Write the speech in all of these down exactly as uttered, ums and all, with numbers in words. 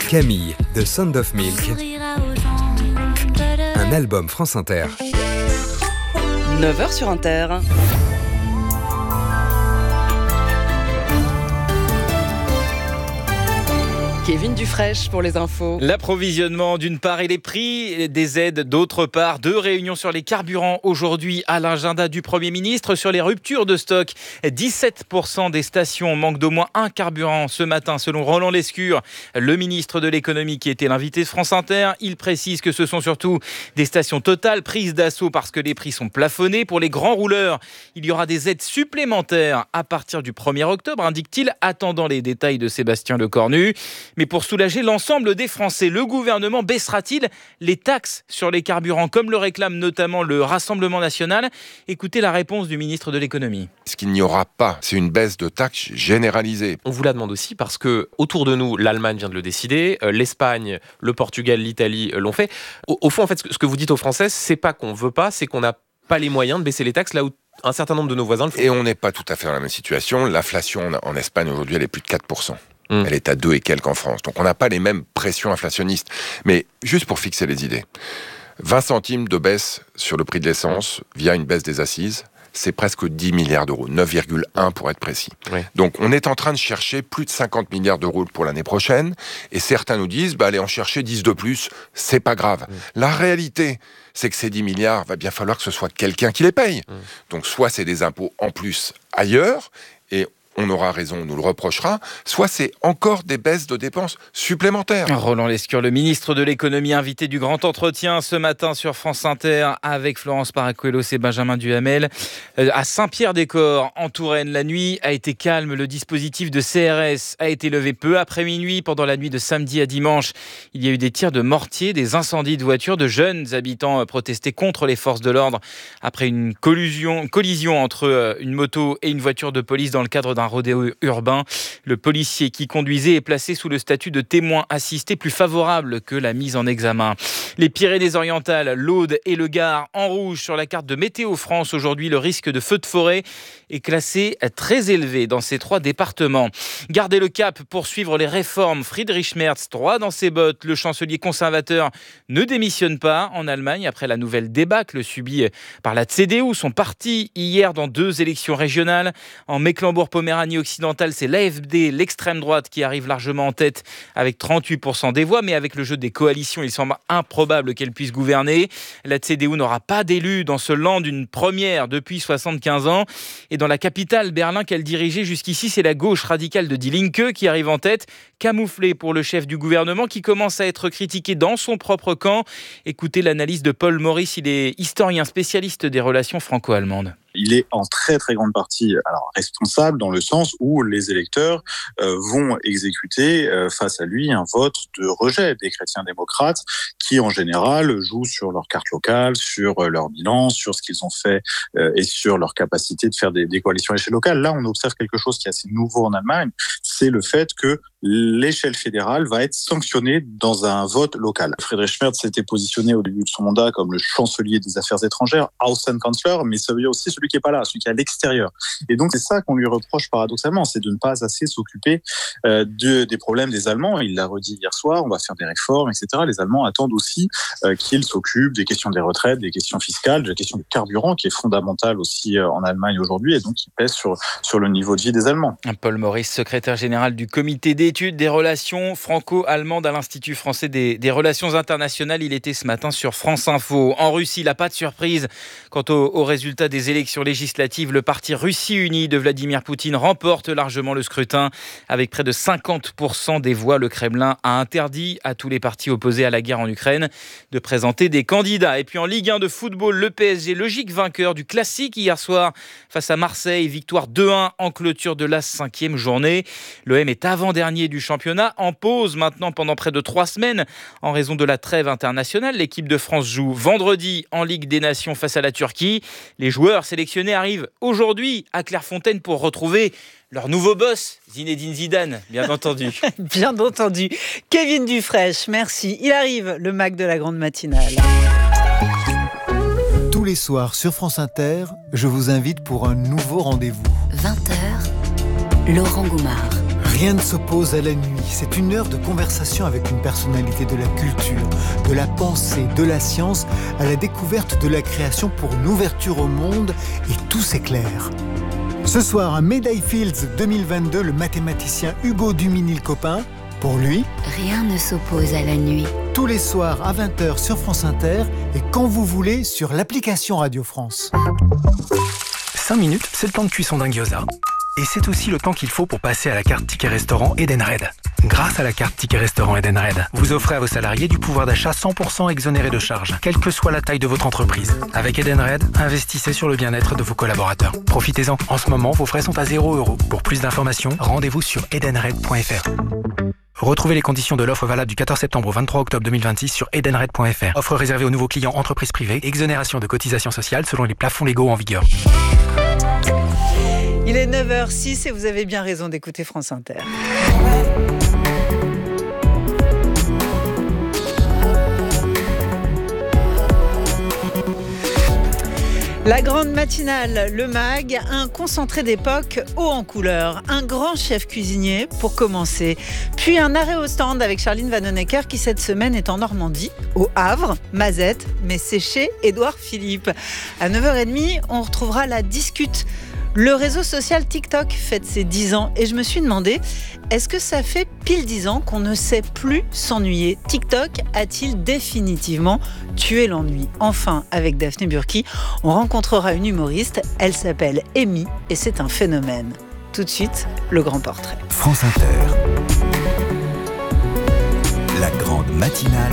Camille, de Sound of Milk, un album France Inter. neuf heures sur Inter. Kevin Dufraîche pour les infos. L'approvisionnement d'une part et les prix des aides d'autre part. Deux réunions sur les carburants aujourd'hui à l'agenda du Premier ministre. Sur les ruptures de stock, dix-sept pour cent des stations manquent d'au moins un carburant ce matin selon Roland Lescure, le ministre de l'économie qui était l'invité de France Inter. Il précise que ce sont surtout des stations Total prises d'assaut parce que les prix sont plafonnés. Pour les grands rouleurs, il y aura des aides supplémentaires à partir du premier octobre, indique-t-il, attendant les détails de Sébastien Lecornu. Mais pour soulager l'ensemble des Français, le gouvernement baissera-t-il les taxes sur les carburants, comme le réclame notamment le Rassemblement national ? Écoutez la réponse du ministre de l'économie. Ce qu'il n'y aura pas, c'est une baisse de taxes généralisée. On vous la demande aussi parce que autour de nous, l'Allemagne vient de le décider, euh, l'Espagne, le Portugal, l'Italie euh, l'ont fait. Au, au fond, en fait, ce que vous dites aux Français, c'est pas qu'on veut pas, c'est qu'on n'a pas les moyens de baisser les taxes là où un certain nombre de nos voisins le font. Et on n'est pas tout à fait dans la même situation. L'inflation en Espagne aujourd'hui, elle est plus de quatre pour cent. Mmh. Elle est à deux et quelques en France. Donc on n'a pas les mêmes pressions inflationnistes. Mais juste pour fixer les idées, vingt centimes de baisse sur le prix de l'essence via une baisse des assises, c'est presque dix milliards d'euros, neuf virgule un pour être précis. Oui. Donc on est en train de chercher plus de cinquante milliards d'euros pour l'année prochaine, et certains nous disent, bah, allez en chercher dix de plus, c'est pas grave. Mmh. La réalité, c'est que ces dix milliards, va bien falloir que ce soit quelqu'un qui les paye. Mmh. Donc soit c'est des impôts en plus ailleurs, et on aura raison, on nous le reprochera, soit c'est encore des baisses de dépenses supplémentaires. Roland Lescure, le ministre de l'économie, invité du grand entretien ce matin sur France Inter avec Florence Paracuelos et Benjamin Duhamel. Euh, à Saint-Pierre-des-Corps, en Touraine, la nuit a été calme. Le dispositif de C R S a été levé peu après minuit. Pendant la nuit de samedi à dimanche, il y a eu des tirs de mortier, des incendies de voitures. De jeunes habitants protestaient contre les forces de l'ordre après une collusion, collision entre une moto et une voiture de police dans le cadre d'un rodéo urbain. Le policier qui conduisait est placé sous le statut de témoin assisté, plus favorable que la mise en examen. Les Pyrénées-Orientales, l'Aude et le Gard en rouge sur la carte de Météo France. Aujourd'hui, le risque de feu de forêt est classé très élevé dans ces trois départements. Gardez le cap pour suivre les réformes. Friedrich Merz, droit dans ses bottes. Le chancelier conservateur ne démissionne pas en Allemagne après la nouvelle débâcle subie par la C D U, son parti, hier dans deux élections régionales. En Mecklembourg-Poméranie occidentale, c'est l'A F D, l'extrême droite, qui arrive largement en tête avec trente-huit pour cent des voix, mais avec le jeu des coalitions, il semble improbable qu'elle puisse gouverner. La C D U n'aura pas d'élu dans ce land, une première depuis soixante-quinze ans. Et dans la capitale, Berlin, qu'elle dirigeait jusqu'ici, c'est la gauche radicale de Die Linke qui arrive en tête, camouflée pour le chef du gouvernement qui commence à être critiqué dans son propre camp. Écoutez l'analyse de Paul Maurice, il est historien spécialiste des relations franco-allemandes. Il est en très très grande partie alors, responsable dans le sens où les électeurs euh, vont exécuter euh, face à lui un vote de rejet des chrétiens démocrates qui en général jouent sur leur carte locale, sur euh, leur bilan, sur ce qu'ils ont fait euh, et sur leur capacité de faire des, des coalitions à l'échelle locale. Là, on observe quelque chose qui est assez nouveau en Allemagne, c'est le fait que l'échelle fédérale va être sanctionnée dans un vote local. Friedrich Merz s'était positionné au début de son mandat comme le chancelier des affaires étrangères, Außenkanzler, mais ça veut dire aussi celui qui n'est pas là, celui qui est à l'extérieur. Et donc c'est ça qu'on lui reproche paradoxalement, c'est de ne pas assez s'occuper euh, de, des problèmes des Allemands. Il l'a redit hier soir, on va faire des réformes, et cetera. Les Allemands attendent aussi euh, qu'il s'occupe des questions des retraites, des questions fiscales, de la question du carburant qui est fondamentale aussi euh, en Allemagne aujourd'hui et donc qui pèse sur, sur le niveau de vie des Allemands. Paul Maurice, secrétaire général du comité d'études des relations franco-allemandes à l'Institut français des, des relations internationales. Il était ce matin sur France Info. En Russie, la pas de surprise quant au, au résultat des élections législatives. Le parti Russie Unie de Vladimir Poutine remporte largement le scrutin avec près de cinquante pour cent des voix. Le Kremlin a interdit à tous les partis opposés à la guerre en Ukraine de présenter des candidats. Et puis en Ligue un de football, le P S G, logique vainqueur du classique hier soir face à Marseille. Victoire deux un en clôture de la cinquième journée. L'O M est avant-dernier du championnat, en pause maintenant pendant près de trois semaines en raison de la trêve internationale. L'équipe de France joue vendredi en Ligue des Nations face à la Turquie. Les joueurs sélectionnés arrivent aujourd'hui à Clairefontaine pour retrouver leur nouveau boss, Zinedine Zidane, bien entendu. Bien entendu. Kevin Dufraîche, merci. Il arrive, le Mac de la grande matinale. Tous les soirs sur France Inter, je vous invite pour un nouveau rendez-vous. vingt heures, Laurent Goumard. Rien ne s'oppose à la nuit. C'est une heure de conversation avec une personnalité de la culture, de la pensée, de la science, à la découverte de la création pour une ouverture au monde, et tout s'éclaire. Ce soir, à Meadow Fields deux mille vingt-deux, le mathématicien Hugo Duminil-Copin, pour lui, rien ne s'oppose à la nuit. Tous les soirs à vingt heures sur France Inter et quand vous voulez sur l'application Radio France. cinq minutes, c'est le temps de cuisson d'un gyoza. Et c'est aussi le temps qu'il faut pour passer à la carte Ticket Restaurant Edenred. Grâce à la carte Ticket Restaurant Edenred, vous offrez à vos salariés du pouvoir d'achat cent pour cent exonéré de charges, quelle que soit la taille de votre entreprise. Avec Edenred, investissez sur le bien-être de vos collaborateurs. Profitez-en. En ce moment, vos frais sont à zéro euro. Pour plus d'informations, rendez-vous sur edenred point f r. Retrouvez les conditions de l'offre valable du quatorze septembre au vingt-trois octobre deux mille vingt-six sur edenred point f r. Offre réservée aux nouveaux clients entreprises privées. Exonération de cotisations sociales selon les plafonds légaux en vigueur. Il est neuf heures six et vous avez bien raison d'écouter France Inter. La grande matinale, le mag, un concentré d'époque haut en couleur, un grand chef cuisinier pour commencer, puis un arrêt au stand avec Charline Vanhoenacker qui cette semaine est en Normandie, au Havre, Mazette, mais c'est chez Édouard Philippe. À neuf heures trente, on retrouvera la discute. Le réseau social TikTok fête ses dix ans et je me suis demandé, est-ce que ça fait pile dix ans qu'on ne sait plus s'ennuyer ? TikTok a-t-il définitivement tué l'ennui ? Enfin, avec Daphné Burki, on rencontrera une humoriste, elle s'appelle Amy et c'est un phénomène. Tout de suite, le grand portrait. France Inter. La grande matinale.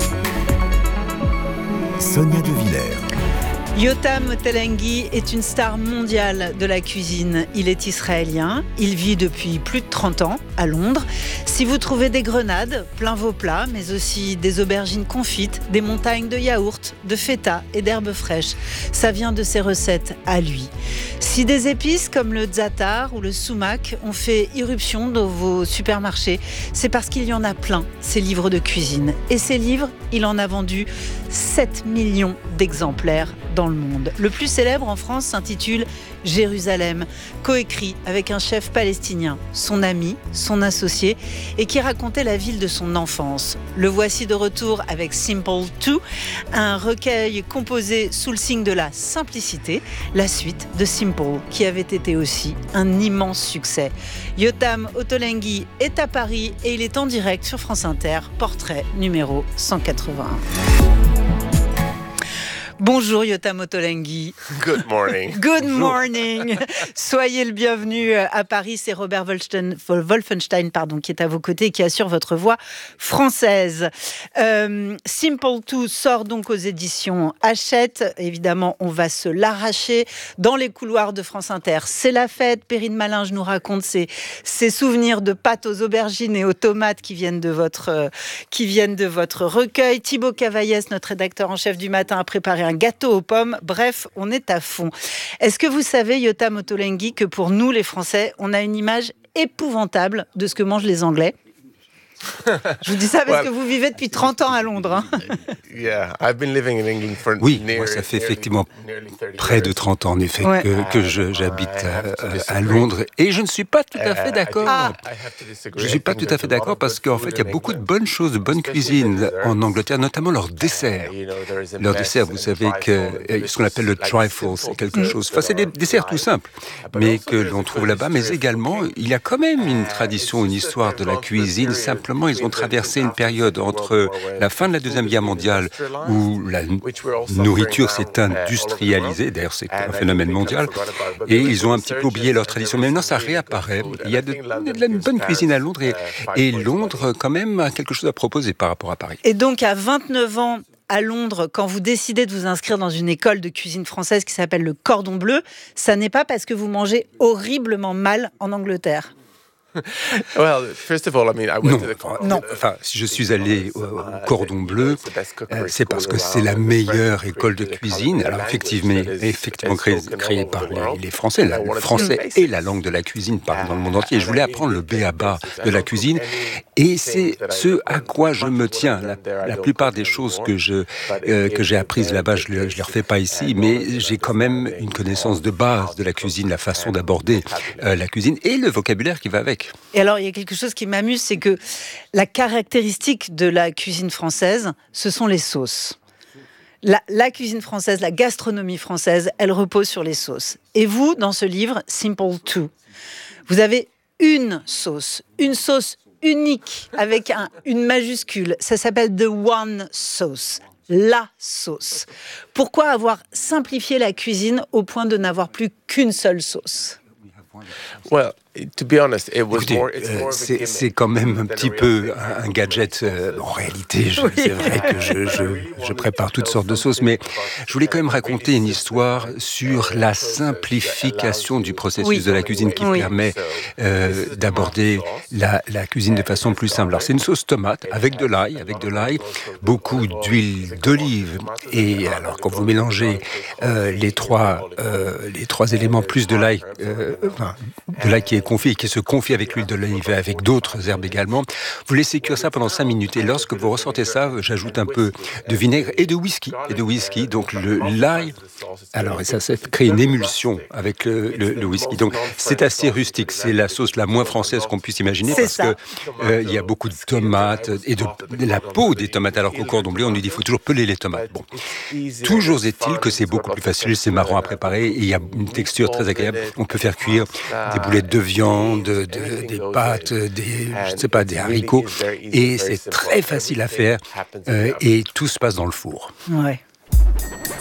Sonia De Villers. Yotam Ottolenghi est une star mondiale de la cuisine. Il est israélien, il vit depuis plus de trente ans à Londres. Si vous trouvez des grenades plein vos plats, mais aussi des aubergines confites, des montagnes de yaourt, de feta et d'herbes fraîches, ça vient de ses recettes à lui. Si des épices comme le za'atar ou le sumac ont fait irruption dans vos supermarchés, c'est parce qu'il y en a plein, ces livres de cuisine. Et ces livres, il en a vendu sept millions d'exemplaires dans le monde. Le plus célèbre en France s'intitule Jérusalem, coécrit avec un chef palestinien, son ami, son associé, et qui racontait la ville de son enfance. Le voici de retour avec Simple deux, un recueil composé sous le signe de la simplicité, la suite de Simple, qui avait été aussi un immense succès. Yotam Ottolenghi est à Paris et il est en direct sur France Inter, portrait numéro cent quatre-vingt-un. Bonjour Yotam Ottolenghi. Good morning. Good morning. Soyez le bienvenu à Paris. C'est Robert Wolfenstein pardon, qui est à vos côtés et qui assure votre voix française. Euh, Simple deux sort donc aux éditions Hachette. Évidemment, on va se l'arracher dans les couloirs de France Inter. C'est la fête. Perrine Malinge nous raconte ses, ses souvenirs de pâtes aux aubergines et aux tomates qui viennent de votre, euh, qui viennent de votre recueil. Thibaut Cavaillès, notre rédacteur en chef du matin, a préparé un gâteau aux pommes. Bref, on est à fond. Est-ce que vous savez, Yotam Ottolenghi, que pour nous, les Français, on a une image épouvantable de ce que mangent les Anglais ? Je vous dis ça parce que vous vivez depuis trente ans à Londres. Hein. Oui, moi ça fait effectivement près de trente ans en effet ouais. que, que je, j'habite à, à Londres et je ne suis pas tout à fait d'accord. Ah. Je ne suis pas tout à fait d'accord parce qu'en fait il y a beaucoup de bonnes choses, de bonne cuisine en Angleterre, notamment leurs desserts. Leurs desserts, vous savez que ce qu'on appelle le trifle, c'est quelque chose. Enfin, c'est des desserts tout simples, mais que l'on trouve là-bas. Mais également, il y a quand même une tradition, une histoire de la cuisine simple. Ils ont traversé une période entre la fin de la Deuxième Guerre mondiale où la nourriture s'est industrialisée, d'ailleurs c'est un phénomène mondial, et ils ont un petit peu oublié leur tradition. Mais maintenant ça réapparaît. Il y a de, de la bonne cuisine à Londres et, et Londres quand même a quelque chose à proposer par rapport à Paris. Et donc à vingt-neuf ans, à Londres, quand vous décidez de vous inscrire dans une école de cuisine française qui s'appelle le Cordon Bleu, ça n'est pas parce que vous mangez horriblement mal en Angleterre. Well, first of all, I mean, I went non, to the... non, enfin, si je suis allé au, au Cordon Bleu, euh, c'est parce que c'est la meilleure école de cuisine. Alors effectivement, effectivement créée, créée par les, les Français. Le français est la langue de la cuisine parlée dans le monde entier. Je voulais apprendre le b a ba de la cuisine. Et c'est ce à quoi je me tiens. La, la plupart des choses que, je, euh, que j'ai apprises là-bas, je ne les refais pas ici, mais j'ai quand même une connaissance de base de la cuisine, la façon d'aborder euh, la cuisine et le vocabulaire qui va avec. Et alors, il y a quelque chose qui m'amuse, c'est que la caractéristique de la cuisine française, ce sont les sauces. La, la cuisine française, la gastronomie française, elle repose sur les sauces. Et vous, dans ce livre, Simple Two, vous avez une sauce, une sauce unique avec un, une majuscule. Ça s'appelle The One Sauce, la sauce. Pourquoi avoir simplifié la cuisine au point de n'avoir plus qu'une seule sauce ? Well, to be honest, it was Écoutez, more, euh, c'est, c'est quand même un petit peu un, un gadget. Euh, en réalité, je, oui. c'est vrai que je, je, je prépare toutes sortes de sauces, mais je voulais quand même raconter une histoire sur la simplification du processus oui. de la cuisine qui oui. permet euh, d'aborder la, la cuisine de façon plus simple. Alors, c'est une sauce tomate avec de l'ail, avec de l'ail, beaucoup d'huile d'olive. Et alors, quand vous mélangez euh, les trois, euh, les trois éléments plus de l'ail, euh, enfin, de l'ail qui est confit et qui se confie avec l'huile d'olive et avec d'autres herbes également. Vous laissez cuire ça pendant cinq minutes et lorsque vous ressortez ça, j'ajoute un peu de vinaigre et de whisky. Et de whisky, donc le, l'ail, alors et ça, ça crée une émulsion avec le, le, le whisky. Donc c'est assez rustique, c'est la sauce la moins française qu'on puisse imaginer c'est parce ça. que euh, il y a beaucoup de tomates et de, de la peau des tomates, alors qu'au cordon bleu, on nous dit qu'il faut toujours peler les tomates. Bon. Toujours est-il que c'est beaucoup plus facile, c'est marrant à préparer et il y a une texture très agréable. On peut faire cuire des boulettes de viande, de, de, des pâtes, des, je ne sais pas, des haricots. Et c'est très facile à faire euh, et tout se passe dans le four. Ouais.